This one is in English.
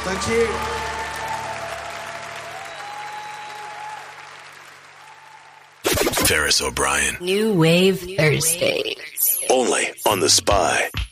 Thank you. Ferris O'Brien. New Wave Thursdays. Only on The Spy.